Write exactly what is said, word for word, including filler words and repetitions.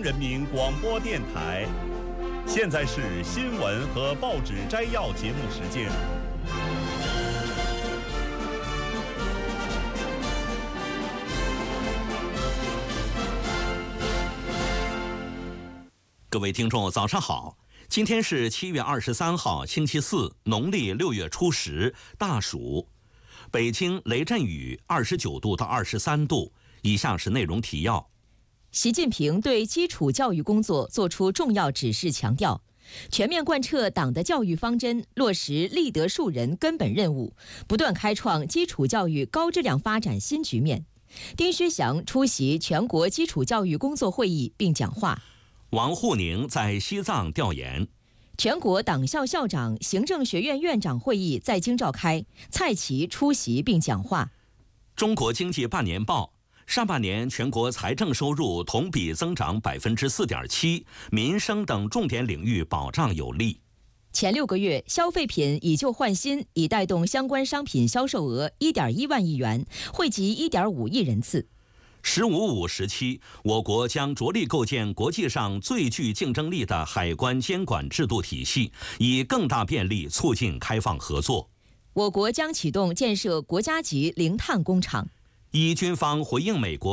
人民广播电台，现在是新闻和报纸摘要节目时间。 各位听众，早上好！今天是七月二十三号，星期四，农历六月初十，大暑。北京雷阵雨，二十九度到二十三度。以下是内容提要。 习近平对基础教育工作作出重要指示，强调全面贯彻党的教育方针，落实立德树人根本任务，不断开创基础教育高质量发展新局面。丁薛祥出席全国基础教育工作会议并讲话。 王沪宁在西藏调研。 全国党校校长、行政学院院长会议在京召开，蔡奇出席并讲话。 中国经济半年报，上半年全国财政收入同比增长百分之四点七，民生等重点领域保障有力。 前六个月，消费品以旧换新，已带动相关商品销售额一点一万亿元，惠及一点五亿人次。 十五五时期，我国将着力构建国际上最具竞争力的海关监管制度体系，以更大便利促进开放合作。 我国将启动建设国家级零碳工厂。 一军方回应美国